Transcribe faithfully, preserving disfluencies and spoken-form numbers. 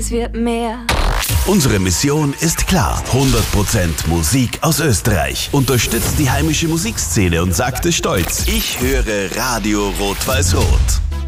Es wird mehr. Unsere Mission ist klar. hundert Prozent Musik aus Österreich. Unterstützt die heimische Musikszene und sagt es stolz. Ich höre Radio Rot-Weiß-Rot.